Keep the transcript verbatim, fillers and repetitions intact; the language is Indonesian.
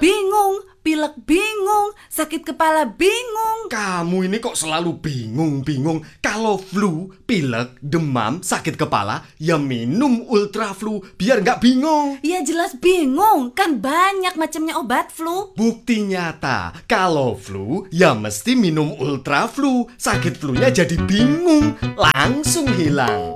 bingung, pilek bingung, sakit kepala bingung. Kamu ini kok selalu bingung-bingung. Kalau flu, pilek, demam, sakit kepala, ya minum Ultra Flu biar nggak bingung. Ya jelas bingung, kan banyak macamnya obat flu. Bukti nyata, kalau flu, ya mesti minum Ultra Flu. Sakit flunya jadi bingung, langsung hilang.